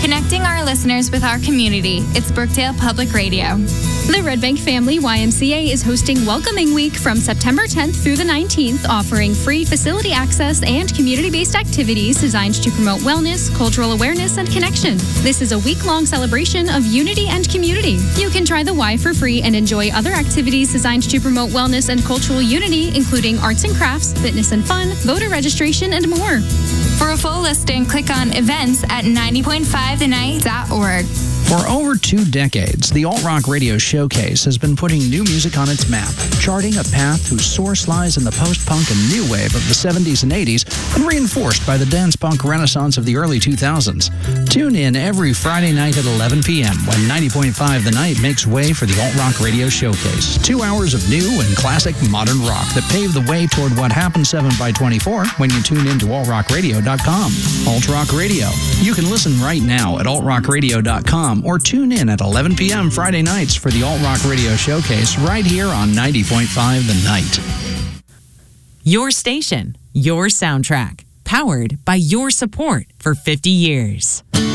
Connecting our listeners with our community. It's Brookdale Public Radio. The Red Bank Family YMCA is hosting Welcoming Week from September 10th through the 19th, offering free facility access and community-based activities designed to promote wellness, cultural awareness, and connection. This is a week-long celebration of unity and community. You can try the Y for free and enjoy other activities designed to promote wellness and cultural unity, including arts and crafts, fitness and fun, voter registration, and more. For a full listing, click on events at 90.5thenight.org. For over 2 decades, the Alt Rock Radio Showcase has been putting new music on its map, charting a path whose source lies in the post-punk and new wave of the 70s and 80s and reinforced by the dance-punk renaissance of the early 2000s. Tune in every Friday night at 11 p.m. when 90.5 The Night makes way for the Alt Rock Radio Showcase. 2 hours of new and classic modern rock that pave the way toward what happens 7x24 when you tune into altrockradio.com. Alt Rock Radio. You can listen right now at altrockradio.com or tune in at 11 p.m. Friday nights for the Alt Rock Radio Showcase right here on 90.5 The Night. Your station, your soundtrack, powered by your support for 50 years.